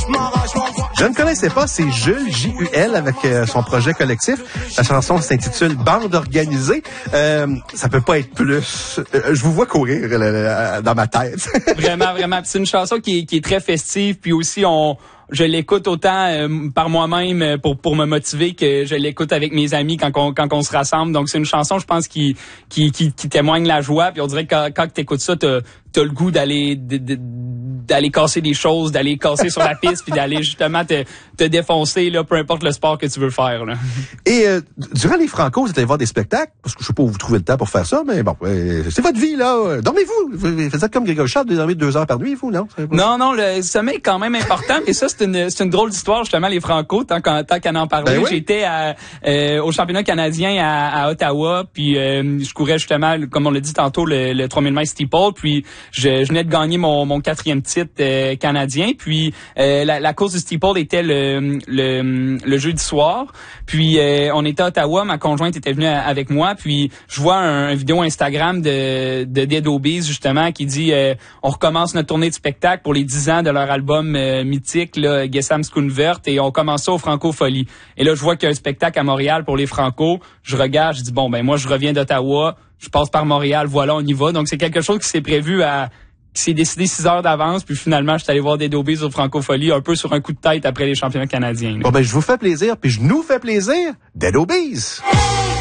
Je ne connaissais pas, c'est Jules, J-U-L, avec son projet collectif. La chanson s'intitule Bande organisée. Ça peut pas être plus. Je vous vois courir dans ma tête. Vraiment, vraiment. C'est une chanson qui est très festive, puis aussi je l'écoute autant par moi-même pour me motiver que je l'écoute avec mes amis quand on se rassemble. Donc c'est une chanson, je pense, qui témoigne la joie. Puis on dirait que quand t'écoutes ça, t'as le goût d'aller casser des choses, d'aller casser sur la piste, puis d'aller justement te défoncer là, peu importe le sport que tu veux faire. Là. Et durant les Franco, vous allez voir des spectacles, parce que je sais pas où vous trouvez le temps pour faire ça, mais bon, c'est votre vie là. Dormez-vous. Vous faites comme Grégory Charles, vous dormez 2 heures par nuit, vous, non? Non, le sommeil est quand même important. Et ça, c'est une drôle d'histoire justement les Franco. Tant qu'à en parler, oui. J'étais au championnat canadien à Ottawa, puis je courais justement, comme on l'a dit tantôt, le 3000 mètres steeple, puis je venais de gagner mon 4e titre canadien, puis la course du steeple était le jeudi soir, puis on était à Ottawa, ma conjointe était venue avec moi, puis je vois un vidéo Instagram de Dead Obies justement qui dit on recommence notre tournée de spectacle pour les 10 ans de leur album mythique là, Gesam Skunvert, et on commence ça au Francofolie. Et là je vois qu'il y a un spectacle à Montréal pour les Franco, je regarde, je dis bon ben moi je reviens d'Ottawa, je passe par Montréal, voilà, on y va. Donc c'est quelque chose qui s'est prévu qui s'est décidé 6 heures d'avance, puis finalement, je suis allé voir Dead Obies au Francofolie, un peu sur un coup de tête après les championnats canadiens. Là. Bon, ben, je vous fais plaisir, puis je nous fais plaisir. Dead Obies!